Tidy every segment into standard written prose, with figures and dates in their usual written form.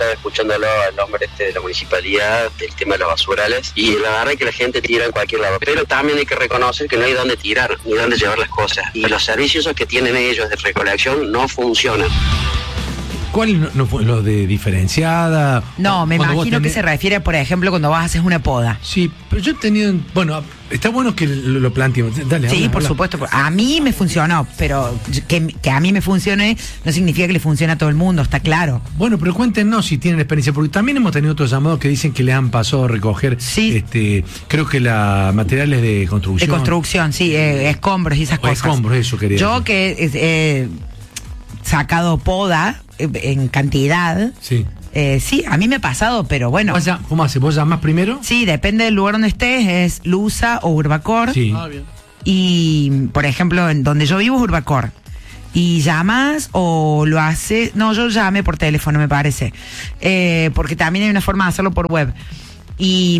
estaba escuchándolo al hombre de la municipalidad del tema de los basurales, y la verdad es que la gente tira en cualquier lado, pero también hay que reconocer que no hay dónde tirar ni dónde llevar las cosas, y los servicios que tienen ellos de recolección no funcionan. ¿Cuál no fue lo de diferenciada? No, me imagino que se refiere, por ejemplo, cuando vas a hacer una poda. Sí, pero yo he tenido... Bueno, está bueno que lo planteemos. Dale, sí, por supuesto. A mí me funcionó, pero que a mí me funcione no significa que le funcione a todo el mundo, está claro. Bueno, pero cuéntenos si tienen experiencia, porque también hemos tenido otros llamados que dicen que le han pasado a recoger, creo que materiales de construcción. De construcción, sí, escombros y esas cosas. Escombros, eso quería Yo decir. que sacado poda en cantidad. Sí. Sí, a mí me ha pasado, pero bueno. ¿Cómo hace? ¿Vos llamás primero? Sí, depende del lugar donde estés, es Lusa o Urbacor. Sí. Bien. Y, por ejemplo, en donde yo vivo es Urbacor. Y llamas o lo haces... No, yo llamé por teléfono, me parece. Porque también hay una forma de hacerlo por web. Y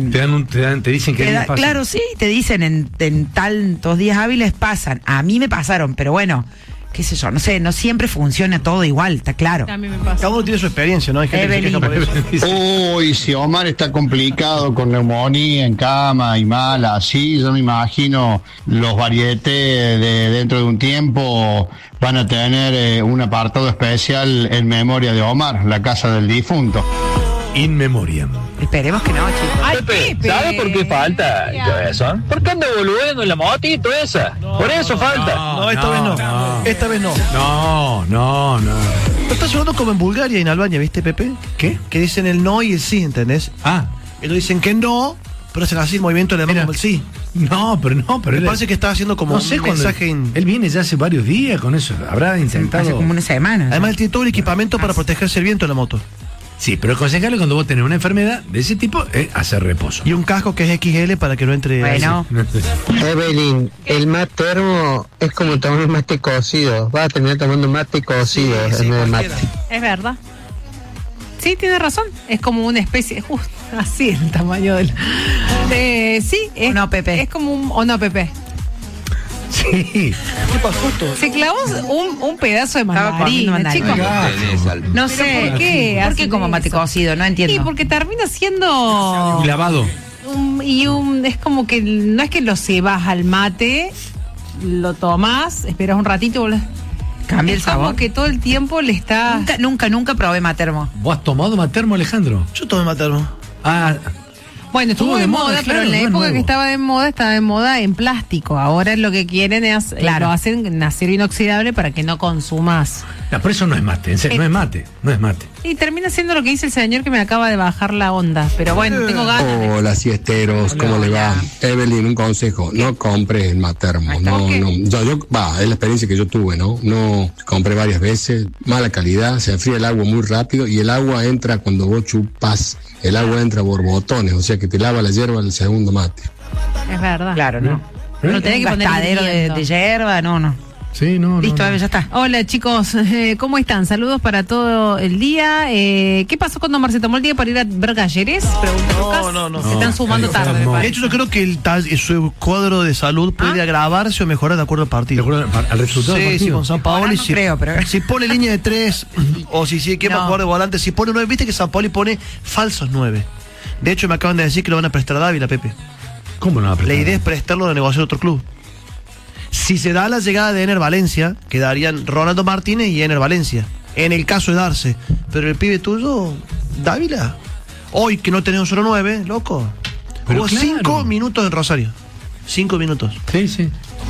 te dicen que es fácil. Claro, sí, te dicen en tantos días hábiles pasan. A mí me pasaron, pero bueno... qué sé yo, no sé, no siempre funciona todo igual, está claro. También me pasa. Cada uno tiene su experiencia, ¿no? Hay gente que se queja por eso. Uy, si Omar está complicado con neumonía en cama y mal, así, yo me imagino los varietés de dentro de un tiempo van a tener un apartado especial en memoria de Omar, la casa del difunto. In memoriam. Esperemos que no, chicos. Ay, Pepe, ¿sabes por qué falta eso? ¿Por qué anda boludeando en la motito esa? Por eso falta. No, esta vez no. Esta vez no. No. Lo está sonando como en Bulgaria y en Albania, ¿viste, Pepe? ¿Qué? Que dicen el no y el sí, ¿entendés? Ellos dicen que no, pero hacen así el movimiento de la mano como el sí. No, pero me parece que está haciendo como un mensaje Él viene ya hace varios días con eso. Habrá intentado. Hace como una semana. Además, él tiene todo el equipamiento para protegerse el viento de la moto. Sí, pero aconsejable cuando vos tenés una enfermedad de ese tipo es hacer reposo. Y un casco que es XL para que no entre... Bueno. Evelyn, el mate termo es como tomar mate cocido. Vas a terminar tomando mate cocido en vez de mate. Es verdad. Sí, tiene razón. Es como una especie... así el tamaño del... sí, es... ¿O no, Pepe? Es como un... ¿O no, Pepe? Sí. ¿Qué pasó esto? Se clavó un pedazo de mandarina, chicos. No sé. ¿Por qué? ¿Por qué como mate cocido? No entiendo. Sí, porque termina siendo... Y lavado. Es como que no es que lo cebas al mate, lo tomás, esperas un ratito y cambia el sabor. Como que todo el tiempo le está... Nunca probé matermo. ¿Vos has tomado matermo, Alejandro? Yo tomé matermo. Bueno, estuvo de moda, claro, pero en la época que estaba de moda en plástico. Ahora lo que quieren es, lo hacen en acero inoxidable para que no consumas. No, por eso no es mate, en serio, no es mate. Y termina siendo lo que dice el señor que me acaba de bajar la onda. Pero bueno, tengo ganas. Hola, siesteros, ¿cómo le va? Evelyn, un consejo, no compres el matermo. Es la experiencia que yo tuve, ¿no? No compré varias veces, mala calidad, se enfría el agua muy rápido y el agua entra cuando vos chupas, el agua entra por botones, o sea que te lava la hierba el segundo mate. Es verdad. Claro, ¿no? No tenés que poner gastadero de hierba, no. Sí, no. Listo, ya está. Hola, chicos, ¿cómo están? Saludos para todo el día. ¿Qué pasó cuando Omar se tomó el día para ir a ver Galleres? Pregunta Lucas. No. Se están sumando tarde, me De parece. hecho, yo creo que su cuadro de salud puede agravarse o mejorar de acuerdo al partido. ¿De acuerdo al resultado del partido? Sí, con San Paoli. No creo, pero... Si pone línea de 3 o si quiere jugar de volante, si pone 9, viste que San Paoli pone falsos 9. De hecho, me acaban de decir que lo van a prestar a Dávila, Pepe. ¿Cómo no va a prestar? La idea es prestarlo de negociar otro club. Si se da la llegada de Ener Valencia, quedarían Ronaldo Martínez y Ener Valencia. En el caso de darse. Pero el pibe tuyo, Dávila, hoy que no tenés un solo 9, loco. Jugó 5 minutos en Rosario. 5 minutos. Sí.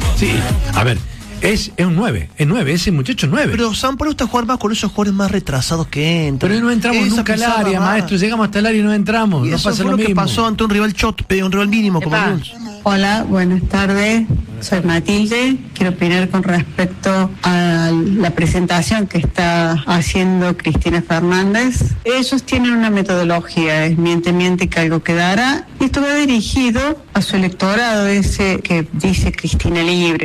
A ver, es un 9. Es 9, ese muchacho es 9. Pero San Pablo está a jugar más con esos jugadores más retrasados que entran. Pero no entramos nunca al área, maestro. Llegamos hasta el área y no entramos. Y no eso pasa fue lo que mismo. pasó ante un rival un rival mínimo como el Bulls. Hola, buenas tardes. Soy Matilde. Quiero opinar con respecto a la presentación que está haciendo Cristina Fernández. Ellos tienen una metodología, es miente que algo quedará. Y esto va dirigido a su electorado, ese que dice Cristina Libre.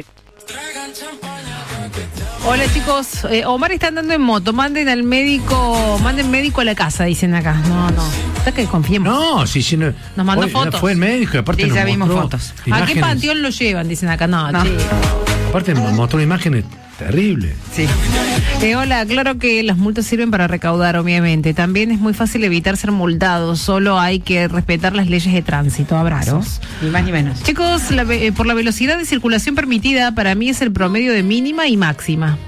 Hola, chicos. Omar está andando en moto. Manden médico a la casa, dicen acá. No. Está que confiemos. No. Nos mandó fotos. Fue el médico y aparte ya vimos fotos. ¿A qué panteón lo llevan? Dicen acá. No. Aparte nos mostró imágenes Terrible. Sí. Hola, claro que las multas sirven para recaudar, obviamente. También es muy fácil evitar ser multado, solo hay que respetar las leyes de tránsito. Abrazos. Ni más ni menos. Chicos, por la velocidad de circulación permitida, para mí es el promedio de mínima y máxima.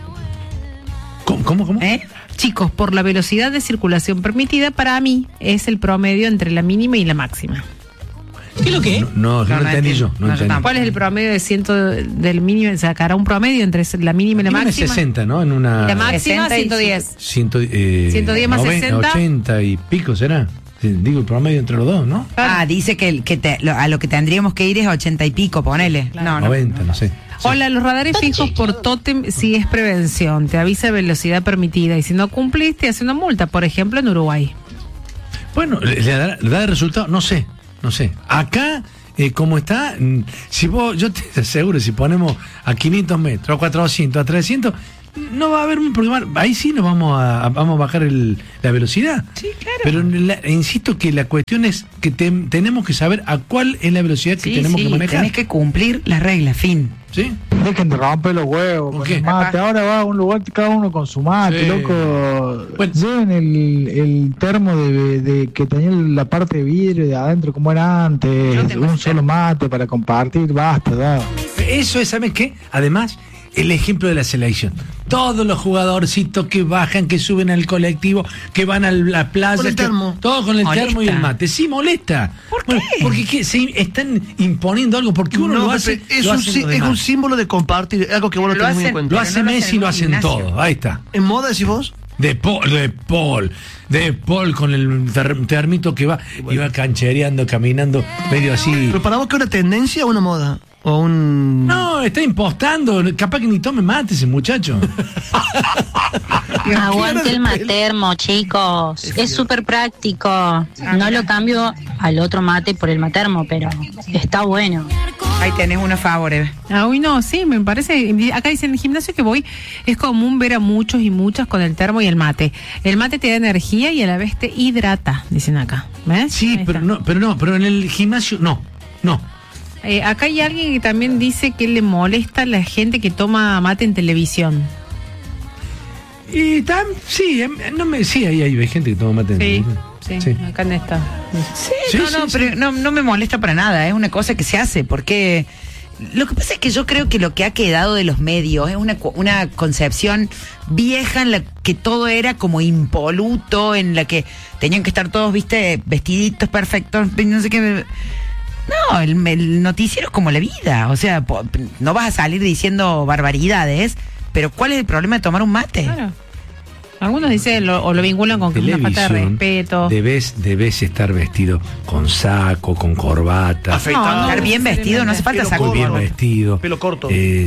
¿Cómo? Chicos, por la velocidad de circulación permitida, para mí es el promedio entre la mínima y la máxima. ¿Qué es lo que? No entendí yo. No entendí. ¿Cuál es el promedio del mínimo? Sacará un promedio entre la mínima y la máxima. 60, ¿no? En una... La máxima, 110. 110 más 60. 80 y pico será. Digo, el promedio entre los dos, ¿no? Dice que a lo que tendríamos que ir es 80 y pico, ponele. Claro. 90, no sé. Hola, los radares fijos por tótem sí es prevención, te avisa velocidad permitida y si no cumplís te hace una multa, por ejemplo en Uruguay. Bueno, ¿le da el resultado? No sé. Acá, como está, yo te aseguro, si ponemos a 500 metros, a 400, a 300, no va a haber un problema. Ahí sí nos vamos a bajar la velocidad. Sí, claro. Pero insisto que la cuestión es que tenemos que saber a cuál es la velocidad que tenemos que manejar. Tenés que cumplir las reglas, fin. ¿Sí? Dejen de romper los huevos con el mate. Ahora va a un lugar cada uno con su mate, loco. Bueno. Lleven el termo de que tenía la parte de vidrio de adentro como era antes. Un solo mate para compartir, basta, da. Eso es, ¿sabes qué? Además, el ejemplo de la selección. Todos los jugadorcitos que bajan, que suben al colectivo, que van a la plaza. Con el termo. Todos con el termo y el mate. Sí, molesta. ¿Por qué? Porque se están imponiendo algo, porque uno lo hace. Es un símbolo de compartir, algo que vos no tenés muy en cuenta. Lo hace Messi y lo hacen todos. Ahí está. ¿En moda decís vos? De Paul con el termito que va, iba canchereando, caminando, medio así. ¿Pero para vos qué es una tendencia o una moda? ¿O un...? No, está impostando, capaz que ni tome mate ese muchacho. Aguante el matermo, chicos. Es súper práctico. No lo cambio al otro mate por el matermo, pero está bueno. Ahí tenés unos favores. Uy, no, sí, me parece. Acá dicen, en el gimnasio que voy es común ver a muchos y muchas con el termo y el mate. El mate te da energía y a la vez te hidrata, dicen acá. ¿Ves? Sí, pero en el gimnasio no. Acá hay alguien que también dice que le molesta a la gente que toma mate en televisión. Y sí, hay gente que toma mate en televisión. Sí, acá no está. Pero no me molesta para nada, es una cosa que se hace, porque lo que pasa es que yo creo que lo que ha quedado de los medios es una concepción vieja en la que todo era como impoluto, en la que tenían que estar todos, vestiditos perfectos, no sé qué. No, el noticiero es como la vida, o sea, no vas a salir diciendo barbaridades, pero ¿cuál es el problema de tomar un mate? Claro. Algunos dicen o lo vinculan con una falta de respeto. Debes estar vestido con saco, con corbata. Afeitado. Estar bien vestido, no hace falta saco. Muy bien vestido. Pelo corto.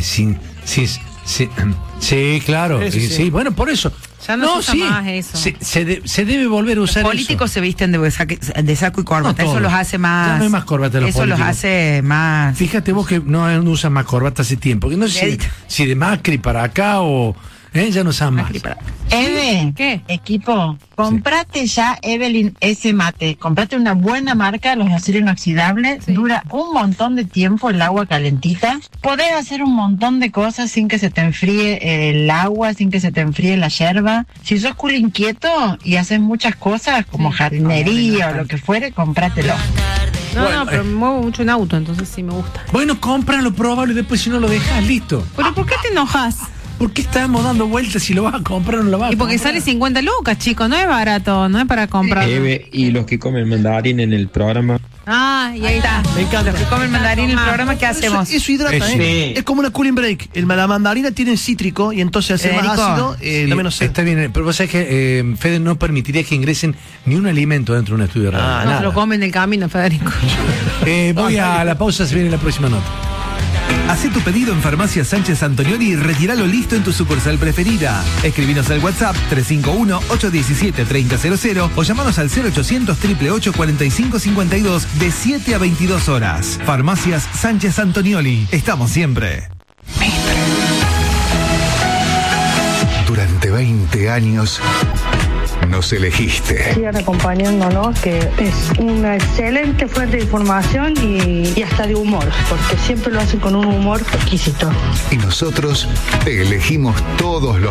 Sí, claro. Sí, bueno, por eso. Ya no se usa más eso. Se debe volver a usar los políticos eso. Se visten de saco y corbata. Eso los hace más. Ya no hay más corbata en los políticos. Eso los hace más. Fíjate vos que no usan más corbata hace tiempo. Que no sé si de Macri para acá o. Ya no usan más. Eve, ¿qué? Equipo, comprate ya, Evelyn, ese mate. Comprate una buena marca, los de acero inoxidable. Dura un montón de tiempo el agua calentita. Podés hacer un montón de cosas sin que se te enfríe el agua, sin que se te enfríe la yerba. Si sos culo inquieto y haces muchas cosas como jardinería o lo que fuere, comprátelo. No, pero me muevo mucho en auto, entonces sí me gusta. Bueno, cómpralo, probalo y después si no lo dejas, listo. ¿Pero por qué te enojas? ¿Por qué estamos dando vueltas si lo vas a comprar o no lo vas a comprar? Y porque sale 50 lucas, chicos, no es barato, no es para comprar. Y los que comen mandarín en el programa. Y ahí está. Me encanta. Los que comen mandarín en el programa, ¿qué hacemos? Eso hidrata, Sí. Es como una cooling break. La mandarina tiene cítrico y entonces hace más ácido, da menos sed. Está bien, pero vos sabés que Fede no permitiría que ingresen ni un alimento dentro de un estudio de radio. No se lo comen en el camino, Federico. Voy a la pausa, se viene la próxima nota. Hacé tu pedido en Farmacia Sánchez Antonioli y retíralo listo en tu sucursal preferida. Escribinos al WhatsApp 351-817-3000 o llamanos al 0800-888-4552 de 7 a 22 horas. Farmacias Sánchez Antonioli. Estamos siempre. Durante 20 años nos elegiste. Sigan acompañándonos, que es una excelente fuente de información y hasta de humor, porque siempre lo hacen con un humor exquisito. Y nosotros te elegimos todos los